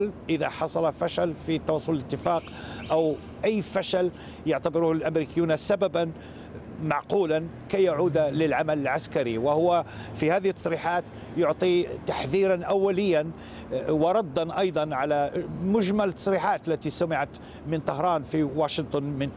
إذا حصل فشل في توصل الاتفاق أو أي فشل يعتبره الأمريكيون سببا معقولا كي يعود للعمل العسكري. وهو في هذه التصريحات يعطي تحذيرا أوليا وردا أيضا على مجمل التصريحات التي سمعت من طهران في واشنطن من